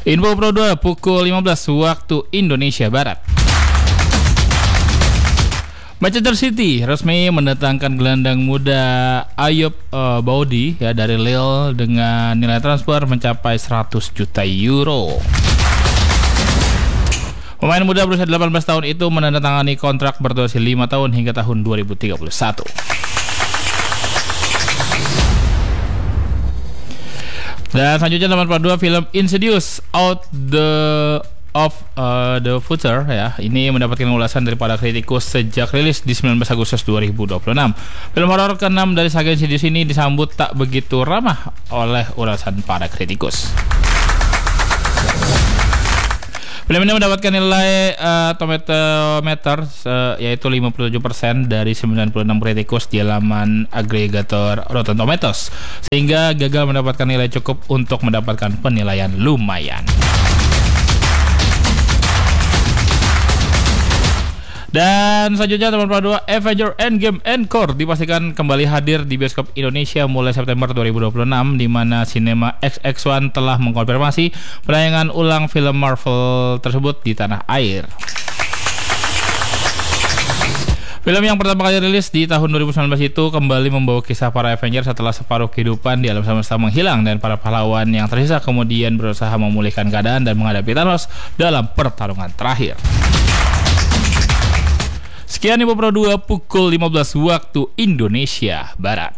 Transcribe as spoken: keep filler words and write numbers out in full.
Info Pro dua pukul lima belas waktu Indonesia Barat. Manchester City resmi mendatangkan gelandang muda Ayoub uh, Boadi ya dari Lille dengan nilai transfer mencapai seratus juta euro. Pemain muda berusia delapan belas tahun itu menandatangani kontrak berdurasi lima tahun hingga tahun dua ribu tiga puluh satu. Dan selanjutnya nomor dua, film Insidious Out the of uh, the Future ya. Ini mendapatkan ulasan daripada kritikus sejak rilis di sembilan belas Agustus dua ribu dua puluh enam. Film horor keenam dari saga Insidious ini disambut tak begitu ramah oleh ulasan para kritikus. Film ini mendapatkan nilai uh, tomatometer uh, yaitu lima puluh tujuh persen dari sembilan puluh enam kritikus di laman agregator Rotten Tomatoes, sehingga gagal mendapatkan nilai cukup untuk mendapatkan penilaian lumayan. Dan selanjutnya teman dua, Avengers Endgame Encore dipastikan kembali hadir di bioskop Indonesia mulai September dua ribu dua puluh enam, di mana Cinema X X satu telah mengkonfirmasi penayangan ulang film Marvel tersebut di tanah air. Film yang pertama kali rilis di tahun dua ribu sembilan belas itu kembali membawa kisah para Avengers setelah separuh kehidupan di alam semesta menghilang dan para pahlawan yang tersisa kemudian berusaha memulihkan keadaan dan menghadapi Thanos dalam pertarungan terakhir. Sekian Info Pro dua pukul lima belas waktu Indonesia Barat.